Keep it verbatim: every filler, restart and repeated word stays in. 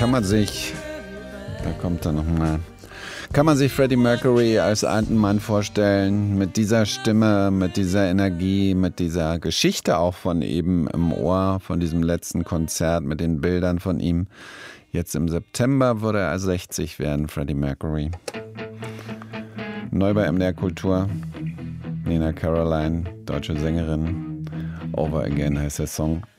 Kann man sich, da kommt er nochmal, kann man sich Freddie Mercury als alten Mann vorstellen, mit dieser Stimme, mit dieser Energie, mit dieser Geschichte auch von eben im Ohr, von diesem letzten Konzert, mit den Bildern von ihm. Jetzt im September würde er sechzig werden, Freddie Mercury. Neu bei M D R Kultur, Nina Caroline, deutsche Sängerin. Over Again heißt der Song.